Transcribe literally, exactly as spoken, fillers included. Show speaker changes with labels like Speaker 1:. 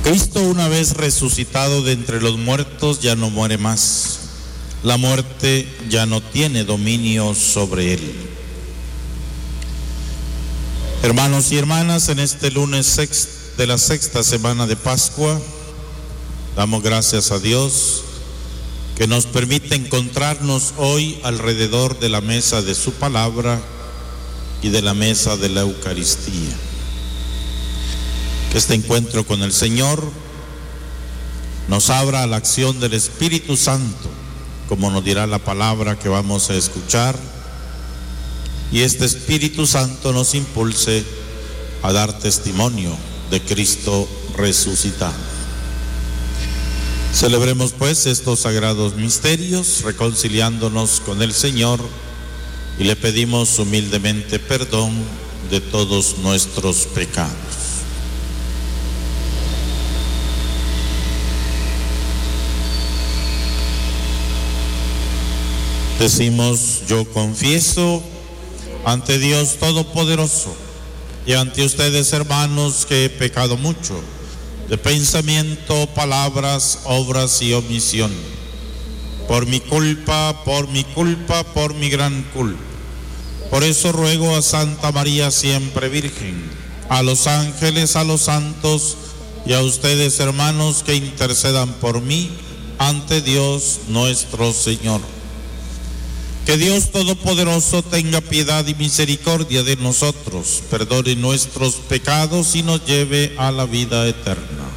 Speaker 1: Cristo, una vez resucitado de entre los muertos, ya no muere más. La muerte ya no tiene dominio sobre él. Hermanos y hermanas, en este lunes sexto de la sexta semana de Pascua, damos gracias a Dios que nos permite encontrarnos hoy alrededor de la mesa de su palabra y de la mesa de la Eucaristía. Que este encuentro con el Señor nos abra a la acción del Espíritu Santo, como nos dirá la palabra que vamos a escuchar, y este Espíritu Santo nos impulse a dar testimonio de Cristo resucitado. Celebremos pues estos sagrados misterios, reconciliándonos con el Señor, y le pedimos humildemente perdón de todos nuestros pecados. Decimos: yo confieso ante Dios Todopoderoso y ante ustedes, hermanos, que he pecado mucho de pensamiento, palabras, obras y omisión. Por mi culpa, por mi culpa, por mi gran culpa. Por eso ruego a Santa María siempre Virgen, a los ángeles, a los santos y a ustedes, hermanos, que intercedan por mí ante Dios nuestro Señor. Que Dios Todopoderoso tenga piedad y misericordia de nosotros, perdone nuestros pecados y nos lleve a la vida eterna.